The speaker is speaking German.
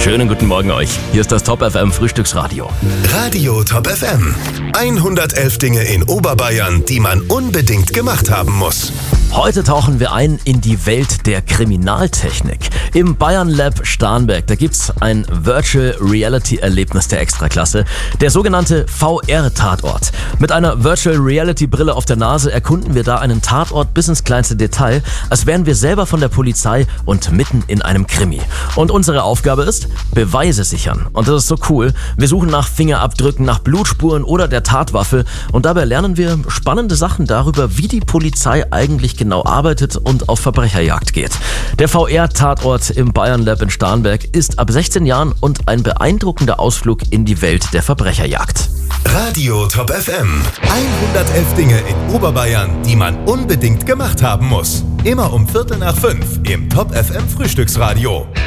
Schönen guten Morgen euch. Hier ist das Top FM Frühstücksradio. Radio Top FM. 111 Dinge in Oberbayern, die man unbedingt gemacht haben muss. Heute tauchen wir ein in die Welt der Kriminaltechnik. Im Bayern Lab Starnberg, da gibt's ein Virtual Reality Erlebnis der Extraklasse, der sogenannte VR-Tatort. Mit einer Virtual Reality Brille auf der Nase erkunden wir da einen Tatort bis ins kleinste Detail, als wären wir selber von der Polizei und mitten in einem Krimi. Und unsere Aufgabe ist, Beweise sichern. Und das ist so cool. Wir suchen nach Fingerabdrücken, nach Blutspuren oder der Tatwaffe und dabei lernen wir spannende Sachen darüber, wie die Polizei eigentlich genau arbeitet und auf Verbrecherjagd geht. Der VR-Tatort im Bayern Lab in Starnberg ist ab 16 Jahren und ein beeindruckender Ausflug in die Welt der Verbrecherjagd. Radio Top FM. 111 Dinge in Oberbayern, die man unbedingt gemacht haben muss. Immer um 4:45 im Top FM Frühstücksradio.